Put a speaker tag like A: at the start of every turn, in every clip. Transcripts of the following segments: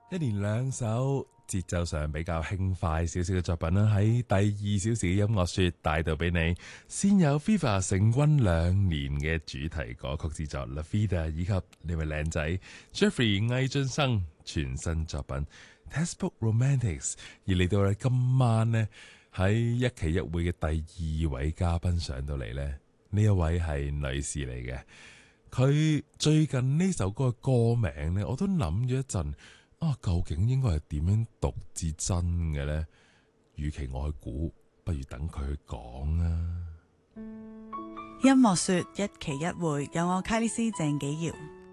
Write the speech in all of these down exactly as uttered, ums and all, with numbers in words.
A: 一連兩首節奏上比較輕快少少嘅作品啦，喺第二小時嘅音樂雪帶到俾你。先有 FIFA 成軍兩年嘅主題歌曲製作 La Vida， 以及呢位靚仔 Jeffrey 魏浚笙全新作品 Textbook Romantics。而嚟到咧今晚呢，喺一期一會嘅第二位嘉賓上到嚟呢，呢一位係女士嚟嘅。佢最近呢首歌嘅歌名呢，我都諗咗一陣。啊，究竟應該係點樣讀至真嘅呢？與其我去估，不如等佢去講啊！
B: 音樂說一期一會，有我卡莉絲鄭紀堯。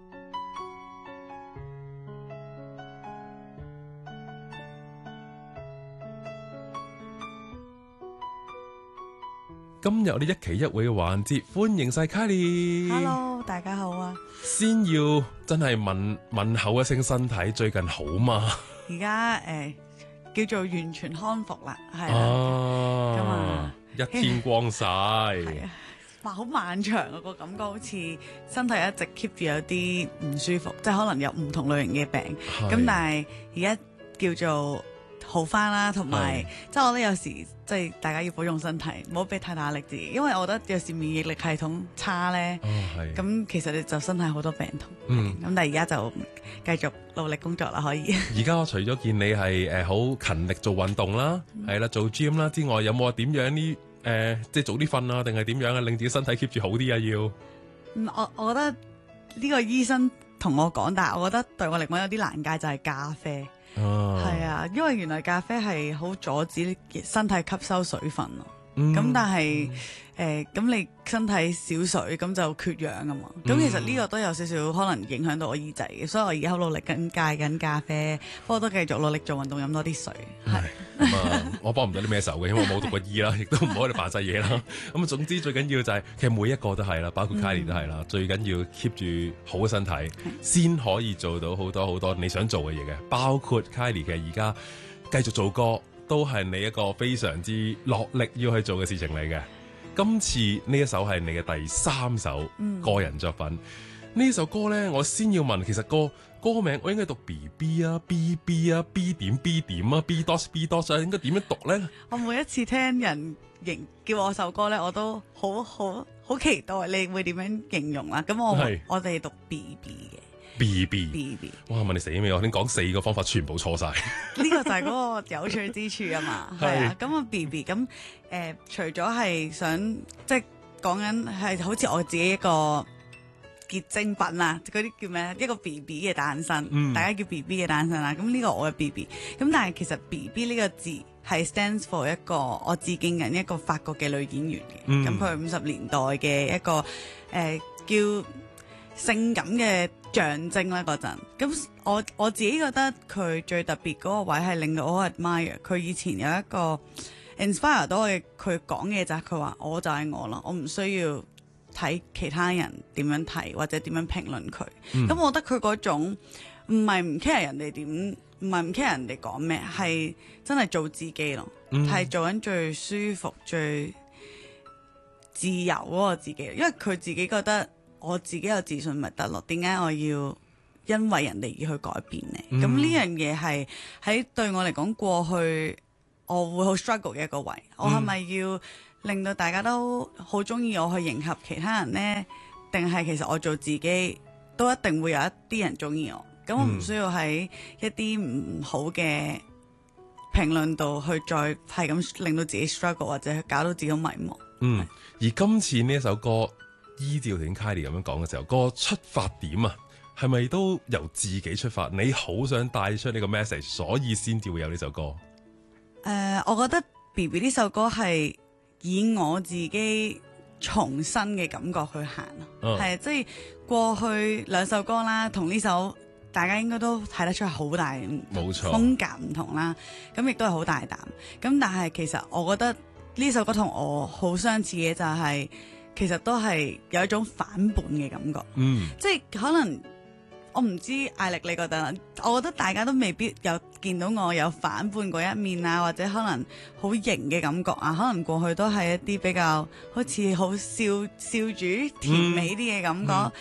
A: 今日我哋一期一會嘅環節，歡迎晒卡莉。
B: Hello， 大家好啊！
A: 先要真係問問候一聲身體，最近好嗎？
B: 而家誒叫做完全康復啦，係啦，
A: 啊，
B: 咁啊
A: 一天光晒，
B: 係啊，哇，好漫長啊，個感覺，好似身體一直 keep 住有啲唔舒服，即係可能有唔同類型嘅病，咁但係而家叫做好翻啦，同埋即係我覺得有時即係大家要保重身體，唔好俾太大壓力自己，因為我覺得有時免疫力系統差咧，咁、哦、其實你就身體好多病痛。嗯，咁但係而家就繼續努力工作啦，可以。
A: 而家我除咗見你係誒好勤力做運動啦，係啦、嗯、做 gym 啦之外，有冇話點樣呢？誒、呃，即係早啲瞓啊，定係點樣啊，令自己身體 keep 住好啲啊？要？
B: 嗯，我我覺得呢個醫生同我講，但係我覺得對我嚟講有啲難戒就係咖啡。哦，係啊，因為原來咖啡係好阻止身體吸收水分咯。咁、嗯、但係誒，咁、呃、你身體少水，咁就缺氧啊嘛。咁、嗯、其實呢個都有少少可能影響到我耳仔嘅，所以我而家好努力緊戒緊咖啡，不過都繼續努力做運動，飲多啲水。係
A: 咁啊，我幫唔到啲咩手嘅，因為我冇讀過醫啦，亦都唔好喺度扮晒嘢啦。咁啊，總之最緊要就係、是，其實每一個都係啦，包括 Kylie 都係啦，嗯、最緊要 keep 住好嘅身體，先可以做到好多好多你想做嘅嘢嘅，包括 Kylie 嘅而家繼續做歌。都係你一個非常之落力要去做嘅事情嚟嘅。今次呢一首係你嘅第三首個人作品。呢、嗯、首歌呢，我先要問，其實歌歌名我應該讀 B B 啊 B B 啊 B 點 B 點啊 B dot B dot 啊，應該點樣讀呢？我
B: 每一次聽人形叫我首歌呢，我都好好好期待你會點樣形容啦。咁我是我哋讀 B B 嘅。
A: B B B B， 哇！問你死未？我先講四個方法，全部錯晒。
B: 呢個就係嗰個有趣之處啊嘛，係啊。咁啊 B B 咁誒，除咗係想即係講緊係好似我自己一個結晶品啊，嗰啲叫咩？一個 B B 嘅誕生，嗯、大家叫 B B 嘅誕生啦。咁呢個我嘅 B B，咁但係其實 B B 呢個字係 stands for 一個我致敬緊一個法國嘅女演員嘅，咁佢五十年代嘅一個誒、呃、叫性感嘅象徵啦嗰陣，咁我我自己覺得佢最特別嗰個位係令到我好 admire。佢以前有一個 inspire 到我嘅，佢講嘅就係佢話我就係我啦，我唔需要睇其他人點樣睇或者點樣評論佢。咁、嗯、我覺得佢嗰種唔係唔 care 人哋點，唔係唔 care 人哋講咩，係真係做自己咯，係、嗯、做緊最舒服、最自由嗰個自己。因為佢自己覺得。我自己有自信咪得咯？點解我要因為人哋而去改變呢？咁呢、嗯、樣嘢係喺對我嚟講，過去我會好 struggle 嘅一個位。嗯、我係咪要令到大家都好中意我去迎合其他人呢？定係其實我做自己都一定會有一啲人中意我？咁我唔需要喺一啲唔好嘅評論度去再係咁令到自己 struggle 或者搞到自己好迷茫。
A: 嗯，而今次呢一首歌。依照點 Kylie 咁樣講嘅時候，個出發點啊，係咪都由自己出發？你好想帶出呢個 message，所以先至會有呢首歌。誒、
B: 呃，我覺得 B B 呢首歌係以我自己重新嘅感覺去行咯，係即係過去兩首歌啦，同呢首大家應該都睇得出係好大冇錯風格唔同啦，咁亦都係好大膽。咁但係其實我覺得呢首歌同我好相似嘅就係、是。其實都係有一種反叛嘅感覺，嗯，即係可能我唔知艾力你覺得，我覺得大家都未必有見到我有反叛嗰一面啊，或者可能好型嘅感覺啊，可能過去都係一啲比較好似好笑笑主甜美啲嘅感覺，嗯嗯、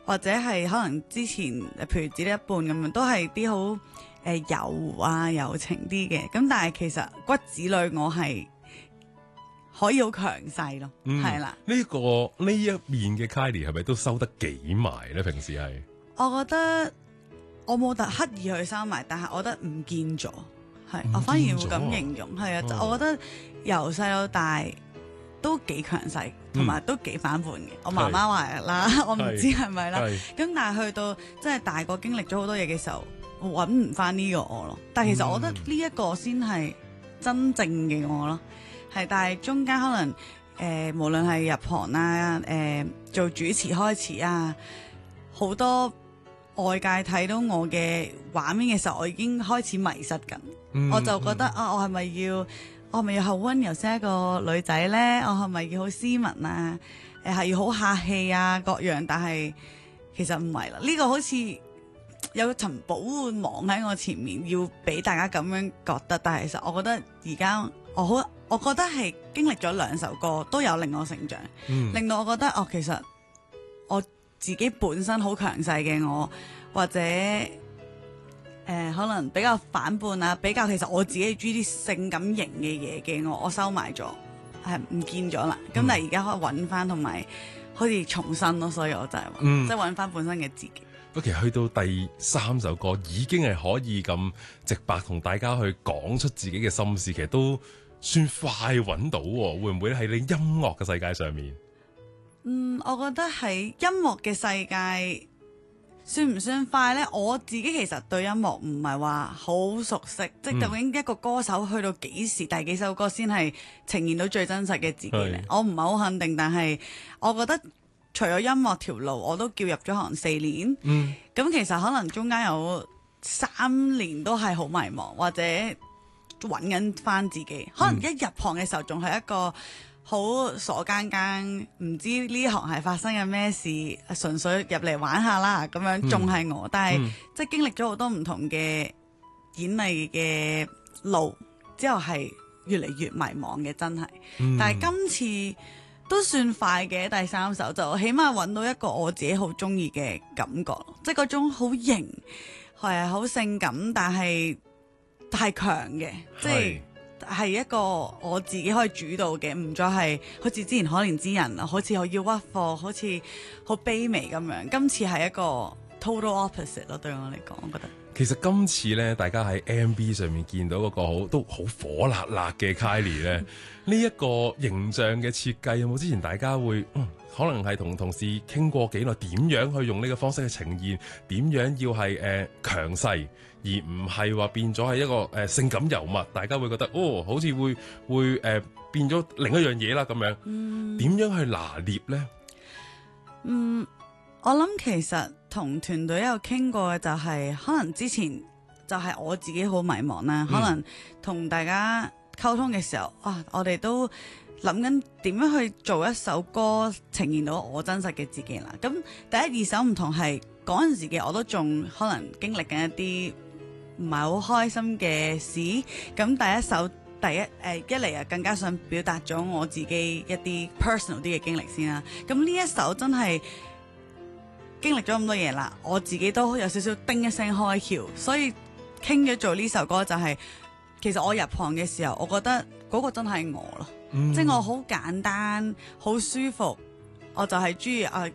B: 或者係可能之前譬如自己一半咁樣，都係啲好誒柔啊柔情啲嘅。咁但係其實骨子裏我係可以好強勢咯，係啦、
A: 嗯。呢、這個呢一面嘅 Kylie 係咪都收得幾埋咧？平時係，
B: 我覺得我冇特刻意去收埋，但係我覺得唔見咗，係我反而會咁形容，係啊，哦、我覺得由細到大都幾強勢，同埋都幾反叛嘅。嗯、我媽媽話啦，是我唔知係咪啦。咁但係去到即係大個經歷咗好多嘢嘅時候，我揾唔翻呢個我咯。但係其實我覺得呢一個先係真正嘅我咯。係，但係中間可能誒、呃，無論係入行啊，誒、呃、做主持開始啊，好多外界睇到我嘅畫面嘅時候，我已經開始迷失緊。嗯、我就覺得、嗯、啊，我係咪要，我係咪要好溫柔先一個女仔咧？我係咪要好斯文啊？誒，係要好客氣啊，各樣。但係其實唔係啦，呢、這個好似有層保護網喺我前面，要俾大家咁樣覺得。但係其實我覺得而家我好。我覺得係經歷咗兩首歌都有令我成長，嗯、令到我覺得哦，其實我自己本身好強勢嘅我，或者誒、呃、可能比較反叛啊，比較其實我自己中意啲性感型嘅嘢嘅我，我收埋咗，係唔見咗啦。咁、嗯、但係而家可以揾翻，同埋好似重新咯，所以我就係話，即係揾翻本身嘅自己。
A: 不過其實去到第三首歌已經係可以咁直白同大家去講出自己嘅心事，其實都算快揾到喎，會唔會喺你音樂嘅世界上面？
B: 嗯，我覺得喺音樂嘅世界算唔算快呢？我自己其實對音樂唔係話好熟悉，嗯、即係究竟一個歌手去到幾時，第幾首歌先係呈現到最真實嘅自己呢？是我唔係好肯定，但係我覺得除咗音樂條路，我都叫入咗行四年。嗯，咁其實可能中間有三年都係好迷茫，或者揾緊翻自己，可能一入行嘅時候仲係一個好傻更更，唔知呢行係發生緊咩事，純粹入嚟玩下啦咁樣，仲係我。嗯、但係、嗯、即係經歷咗好多唔同嘅演藝嘅路之後，係越嚟越迷茫嘅，真係。嗯、但係今次都算快嘅，第三首就起碼揾到一個我自己好中意嘅感覺，即係嗰種好型，係好性感，但係太強嘅，即係係一個我自己可以主導嘅，唔再係好似之前可憐之人啊，好似我要屈服，好似好卑微咁樣。今次係一個 total opposite 咯，對我嚟講，我覺得。
A: 其實今次咧，大家喺 M V 上面見到嗰個好都好火辣辣嘅 Kylie 咧，呢一個形象嘅設計有冇之前大家會嗯可能係同同事傾過幾耐，點樣去用呢個方式去呈現，點樣要係誒、呃、強勢，而唔係話變咗係一個誒、呃、性感尤物，大家會覺得哦，好似會會誒、呃、變咗另一樣嘢啦咁樣。嗯，點樣去拿捏咧？
B: 嗯，我諗其實同團隊有傾過嘅就係、是，可能之前就係我自己好迷茫啦，嗯、可能同大家溝通嘅時候，啊，我哋都諗緊點樣去做一首歌呈現到我真實嘅自己啦。咁第一二首唔同係嗰陣時嘅我都仲可能經歷緊一啲唔係好開心嘅事。咁第一首第一誒、呃、一嚟啊更加想表達咗我自己一啲 personal 啲嘅經歷先啦。咁呢一首真係經歷咗咁多嘢啦，我自己都有少少叮一聲開竅，所以傾咗做呢首歌就係、是、其實我入行嘅時候，我覺得嗰個真係我咯。嗯、即係我好簡單，好舒服，我就係中意啊